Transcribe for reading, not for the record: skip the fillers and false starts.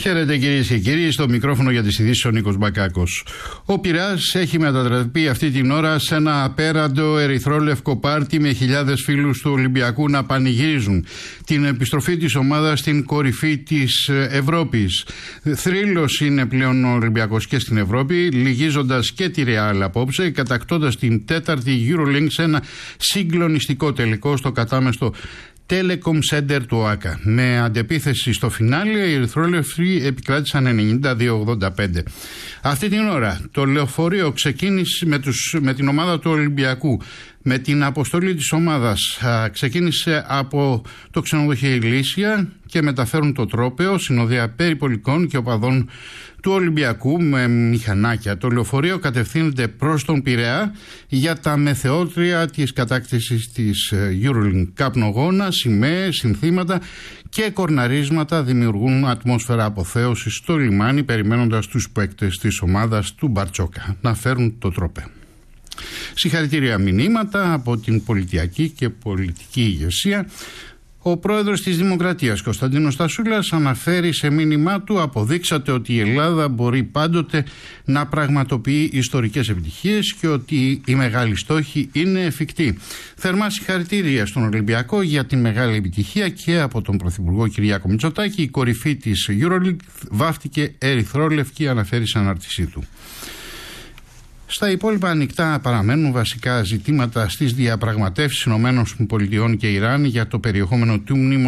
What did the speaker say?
Χαίρετε κυρίες και κύριοι, στο μικρόφωνο για τις ειδήσεις ο Νίκος Μπακάκος. Ο Πειραιάς έχει μετατραπεί αυτή την ώρα σε ένα απέραντο ερυθρόλευκο πάρτι με χιλιάδες φίλους του Ολυμπιακού να πανηγυρίζουν την επιστροφή της ομάδας στην κορυφή της Ευρώπης. Θρύλος είναι πλέον ο Ολυμπιακός και στην Ευρώπη, λυγίζοντας και τη Real απόψε, κατακτώντας την τέταρτη EuroLeague σε ένα συγκλονιστικό τελικό στο κατάμεστο Telecom Center του ΟΑΚΑ. Με αντεπίθεση στο φινάλε, οι ερυθρόλευκοι επικράτησαν 92-85. Αυτή την ώρα το λεωφορείο ξεκίνησε με την ομάδα του Ολυμπιακού. Με την αποστολή της ομάδας ξεκίνησε από το ξενοδοχείο Ηλίσια και μεταφέρουν το τρόπαιο συνοδεία περιπολικών και οπαδών του Ολυμπιακού με μηχανάκια. Το λεωφορείο κατευθύνεται προς τον Πειραιά για τα μεθεότρια της κατάκτησης της EuroLeague. Καπνογόνα, σημαίες, συνθήματα και κορναρίσματα δημιουργούν ατμόσφαιρα αποθέωσης στο λιμάνι, περιμένοντας τους παίκτες της ομάδας του Μπαρτσόκα να φέρουν το τρόπαιο. Συγχαρητήρια μηνύματα από την πολιτιακή και πολιτική ηγεσία. Ο πρόεδρος της Δημοκρατίας, Κωνσταντίνος Τασούλας, αναφέρει σε μήνυμά του: αποδείξατε ότι η Ελλάδα μπορεί πάντοτε να πραγματοποιεί ιστορικές επιτυχίες και ότι οι μεγάλοι στόχοι είναι εφικτοί. Θερμά συγχαρητήρια στον Ολυμπιακό για τη μεγάλη επιτυχία και από τον Πρωθυπουργό Κυριάκο Μητσοτάκη. Η κορυφή της EuroLeague βάφτηκε ερυθρόλευκη, αναφέρει σε ανάρτησή του. Στα υπόλοιπα ανοιχτά παραμένουν βασικά ζητήματα στις διαπραγματεύσεις ΗΠΑ και Ιράν για το περιεχόμενο του